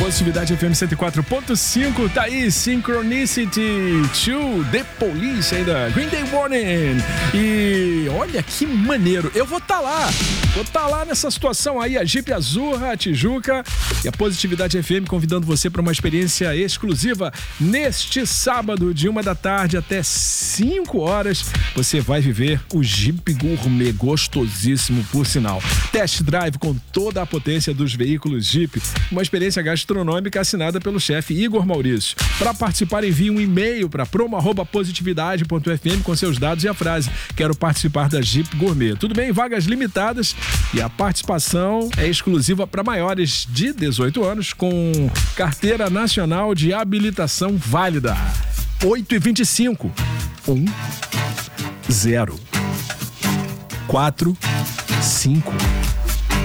Positividade FM 104.5, tá aí Synchronicity 2, The Police aí da Green Day Warning. E olha que maneiro, eu vou estar lá nessa situação aí, a Jeep Azurra, a Tijuca e a Positividade FM convidando você para uma experiência exclusiva neste sábado de 1 da tarde até 5 horas. Você vai viver o Jeep Gourmet, gostosíssimo por sinal. Test drive com toda a potência dos veículos Jeep, uma experiência gastronômica assinada pelo chefe Igor Maurício. Para participar, envie um e-mail para promo@positividade.fm com seus dados e a frase: quero participar da Jeep Gourmet. Tudo bem? Vagas limitadas e a participação é exclusiva para maiores de 18 anos com carteira nacional de habilitação válida. 8h25 10 4 5